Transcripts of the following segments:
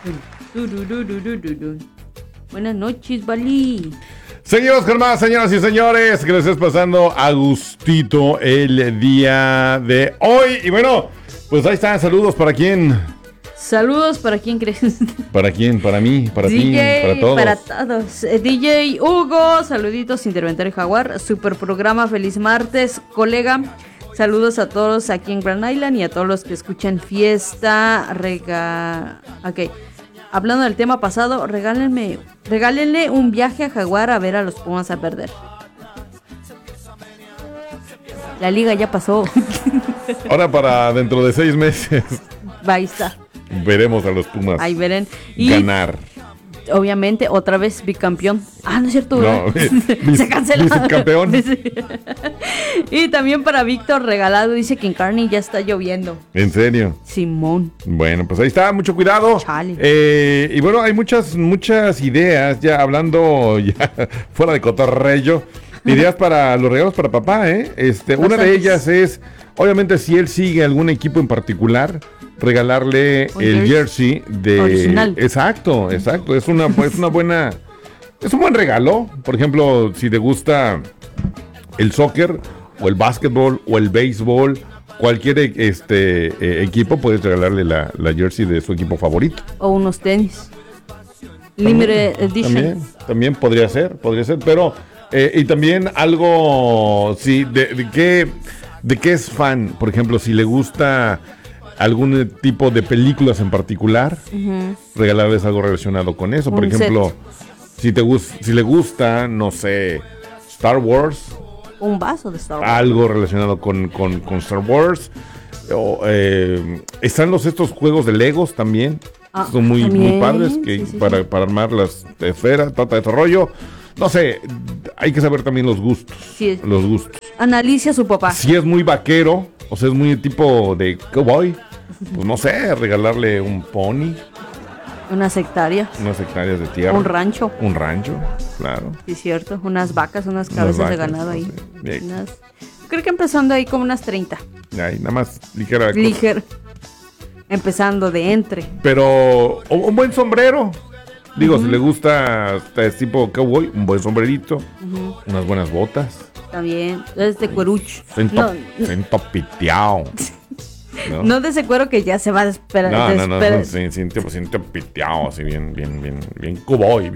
Buenas noches, Bali. Seguimos con más, señoras y señores. Que les estés pasando a gustito el día de hoy. Y bueno, pues ahí están. Saludos para quién. Saludos para quién crees. ¿Para quién? Para mí, para DJ, ti, para todos. Para todos. DJ Hugo, saluditos, Interventario Jaguar. Super programa, feliz martes, colega. Saludos a todos aquí en Grand Island y a todos los que escuchan Fiesta. Ok. Hablando del tema pasado, regálenle un viaje a Jaguar a ver a los Pumas a perder. La liga ya pasó. Ahora para dentro de 6 meses. Ahí está. Veremos a los Pumas. Ahí verán. Y ganar. obviamente otra vez bicampeón. Ah, no es cierto, no, se cancela. Bicampeón. Y también para Víctor Regalado, dice que en Kearney ya está lloviendo. ¿En serio? Simón. Bueno, pues ahí está, mucho cuidado. Chale. Y bueno, hay muchas ideas, ya hablando ya fuera de cotorrello, ideas para los regalos para papá, ¿eh? Una de ellas es, obviamente, si él sigue algún equipo en particular, regalarle el jersey de original. Exacto. Es una buena, es un buen regalo. Por ejemplo, si te gusta el soccer o el básquetbol o el béisbol, cualquier equipo, puedes regalarle la jersey de su equipo favorito. O unos tenis. Limited edition. También podría ser, pero y también algo, sí, de qué es fan. Por ejemplo, si le gusta algún tipo de películas en particular, regalarles algo relacionado con eso. Por ejemplo, si le gusta, no sé, Star Wars, un vaso de Star Wars, algo relacionado con Star Wars. Están estos juegos de Legos también, son muy padres, que sí. Para armar las esferas, trata de desarrollo. No sé, hay que saber también los gustos. Sí. Los gustos. Analice a su papá. Si es muy vaquero, o sea, es muy tipo de cowboy, pues no sé, regalarle un pony. Unas hectáreas. Unas hectáreas de tierra. Un rancho. Un rancho, claro. Sí, cierto. Unas vacas, unas cabezas de ganado ahí. Creo que empezando ahí como unas 30. Ahí, nada más ligera. Empezando de entre. Pero un buen sombrero. Digo, si le gusta tipo cowboy, un buen sombrerito, unas buenas botas. También, es de cuerucho. Siento piteado. No de ese cuero que ya se va a desesperar. No, siento piteado, así bien cowboy,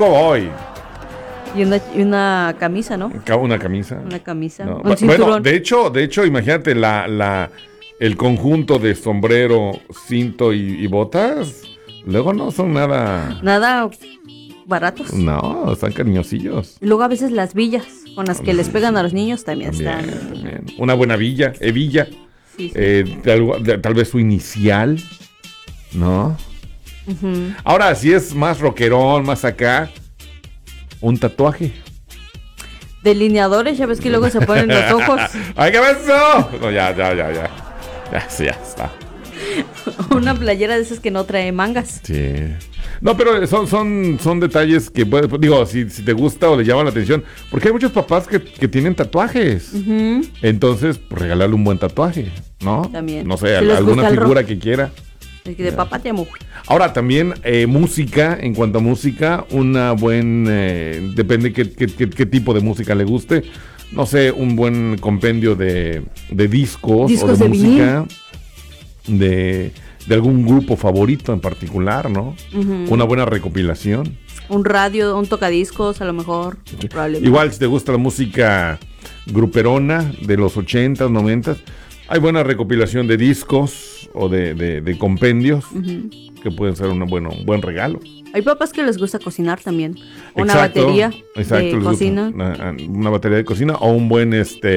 Y una camisa, ¿no? Una camisa. Una camisa. No. Un cinturón. Bueno, de hecho, imagínate el conjunto de sombrero, cinto y botas. Luego no son nada baratos. No, están cariñosillos. Y luego a veces las villas con las que les pegan a los niños también están. Bien. Una buena villa, hebilla. Sí. Tal vez su inicial, ¿no? Ahora, si es más rockerón, más acá, un tatuaje. Delineadores, ya ves que luego se ponen los ojos. ¡Ay, qué beso! No, ya. Ya está. Una playera de esas que no trae mangas. Sí. No, pero son detalles que digo, si te gusta o le llama la atención, porque hay muchos papás que tienen tatuajes. Entonces, pues, regalarle un buen tatuaje, ¿no? También. No sé, alguna figura que quiera. El que de papá te amo. Ahora, también música, en cuanto a música, una depende qué tipo de música le guste. No sé, un buen compendio de discos o de música. De algún grupo favorito en particular, ¿no? Una buena recopilación. Un radio, un tocadiscos, a lo mejor. Sí. Igual, si te gusta la música gruperona de los 80s, 90s, hay buena recopilación de discos o de compendios que pueden ser un buen regalo. Hay papás que les gusta cocinar también. Una batería de cocina. Una batería de cocina o un buen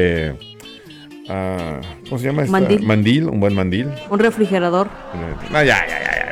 ¿cómo se llama? Mandil, un buen mandil. Un refrigerador. No, ya.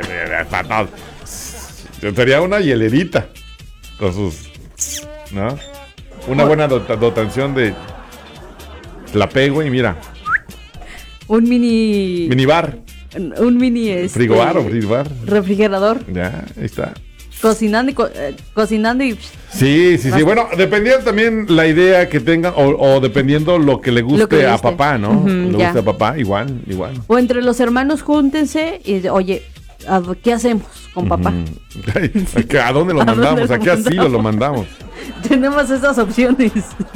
Sería una hielerita con sus, ¿no? Una buena dotación de la pego y mira. Un minibar. Un mini frigobar o frigobar. Refrigerador. Ya, ahí está. Cocinando y... Sí. Bueno, dependiendo también la idea que tengan o dependiendo lo que le guste a papá, ¿no? Le guste a papá, igual. O entre los hermanos júntense y, oye, ¿qué hacemos con papá? ¿A dónde lo mandamos? ¿A qué asilo lo mandamos? Tenemos esas opciones.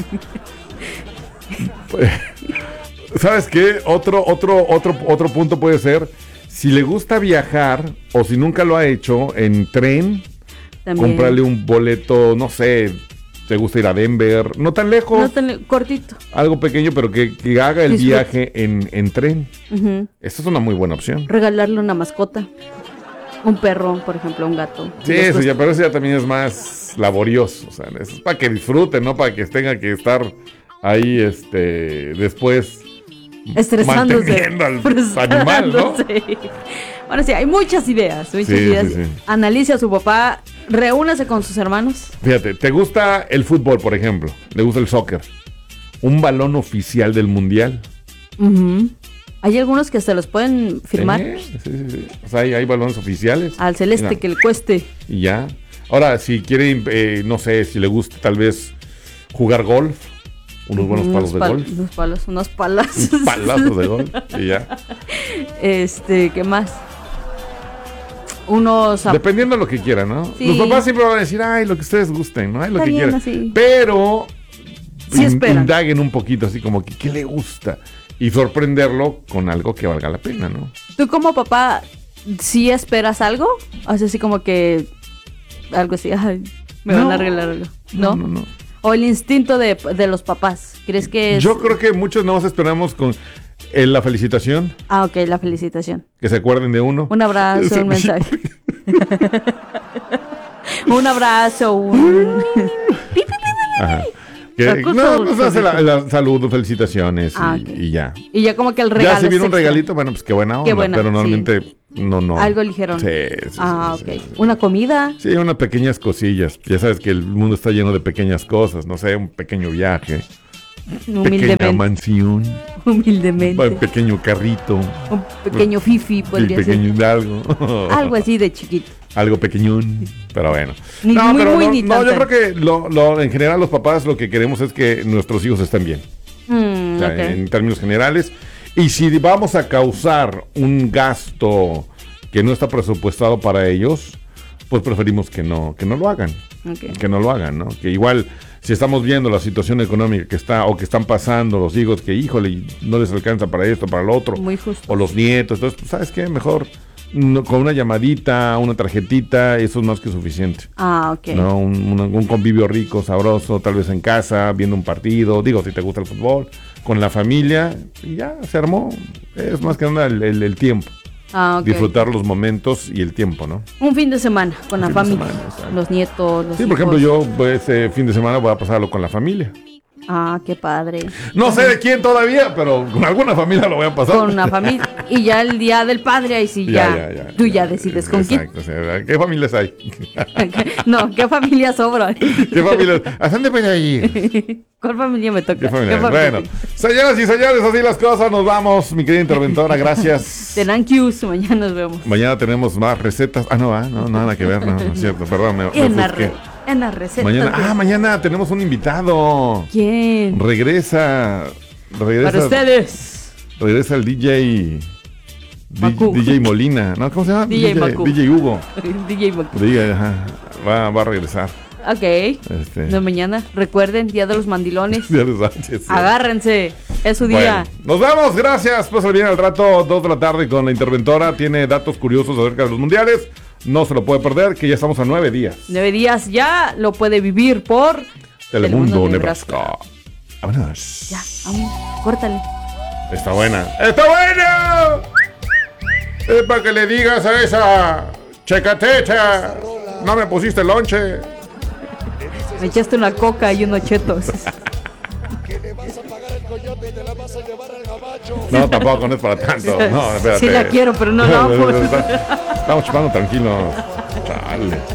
¿Sabes qué? Otro punto puede ser, si le gusta viajar o si nunca lo ha hecho en tren, también comprarle un boleto, no sé, te gusta ir a Denver, no tan lejos. No tan cortito. Algo pequeño, pero que haga el viaje en tren. Esta es una muy buena opción. Regalarle una mascota. Un perro, por ejemplo, un gato. Sí, eso ya, pero eso ya también es más laborioso. O sea, eso es para que disfruten, no para que tenga que estar ahí, después estresándose, manteniendo al animal, ¿no? Bueno, sí, hay muchas ideas. Sí. Analice a su papá, reúnase con sus hermanos. Fíjate, ¿te gusta el fútbol, por ejemplo? ¿Le gusta el soccer? ¿Un balón oficial del mundial? Hay algunos que hasta los pueden firmar. Sí. O sea, hay balones oficiales. Al celeste, mira, que le cueste. Y ya. Ahora, si quiere, no sé, si le gusta tal vez jugar golf, unos buenos palos de golf. Unos palazos. Palazos de golf. Y ya. ¿Qué más? Dependiendo de lo que quieran, ¿no? Sí. Los papás siempre van a decir, ay, lo que ustedes gusten, ¿no? Ay, lo está que bien, quieran. Así. Pero sí indaguen un poquito, así como que, ¿qué le gusta? Y sorprenderlo con algo que valga la pena, ¿no? ¿Tú como papá sí esperas algo? O sea, así como que algo así, ay, me van a arreglar algo. No. O el instinto de los papás. ¿Crees que es? Yo creo que muchos nos esperamos con la felicitación. Ah, ok, la felicitación. Que se acuerden de uno. Un abrazo, un mensaje. Un abrazo, un... Ajá. No se hace la saludo, felicitaciones y ya. Y ya como que el regalo. Ya si viene un regalito, bueno, pues qué buena onda. Pero normalmente no. Algo ligero. Sí. Ok. ¿Una comida? Sí, unas pequeñas cosillas. Ya sabes que el mundo está lleno de pequeñas cosas. No sé, un pequeño viaje. Humildemente. Pequeña mansión. Humildemente. Un pequeño carrito. Un pequeño fifi podría ser. Pequeño algo. Algo así de chiquito. Algo pequeñón, pero bueno. Muy yo creo que en general los papás lo que queremos es que nuestros hijos estén bien. En términos generales. Y si vamos a causar un gasto que no está presupuestado para ellos, pues preferimos que no lo hagan. Que no lo hagan, ¿no? Que igual, si estamos viendo la situación económica que está o que están pasando los hijos, que híjole, no les alcanza para esto, para lo otro. Muy justo. O los nietos. Entonces, pues, ¿sabes qué? Mejor con una llamadita, una tarjetita, eso es más que suficiente. Ok. ¿No? Un convivio rico, sabroso, tal vez en casa, viendo un partido, digo, si te gusta el fútbol, con la familia, y ya, se armó. Es más que nada el tiempo. Disfrutar los momentos y el tiempo, ¿no? Un fin de semana con la familia, los nietos, los hijos. Por ejemplo, yo ese fin de semana voy a pasarlo con la familia. Qué padre. No sé de quién todavía, pero con alguna familia lo voy a pasar. Con una familia. Y ya el día del padre, ahí sí tú ya decides con quién. Exacto. O sea, ¿qué familias hay? No, ¿qué familia sobra? ¿Qué familias? ¿A dónde voy a ir? ¿Cuál familia me toca? Bueno, señoras y señores, así las cosas. Nos vamos, mi querida interventora. Gracias. Thank yous. Mañana nos vemos. Mañana tenemos más recetas. No, nada que ver. No es cierto. Perdón, me ofusqué. En la receta. Mañana tenemos un invitado. ¿Quién? Regresa. Para ustedes. Regresa el DJ Molina. ¿No? ¿Cómo se llama? DJ Hugo. DJ Macu. Va a regresar. Ok. De mañana. Recuerden, Día de los Mandilones. Día de Sánchez. Agárrense. Es su día. Nos vemos. Gracias. Pues viene al rato, 2 de la tarde con la interventora. Tiene datos curiosos acerca de los mundiales. No se lo puede perder, que ya estamos a 9 días. 9 días ya lo puede vivir por Telemundo Nebraska. Vámonos. Ya, vamos, córtale. Está buena. Es para que le digas a esa checatecha. No me pusiste lonche. Me echaste una coca y unos chetos. No, tampoco, no es para tanto. No, espérate. Sí la quiero, pero no la amo. Estamos chupando tranquilos. Chale.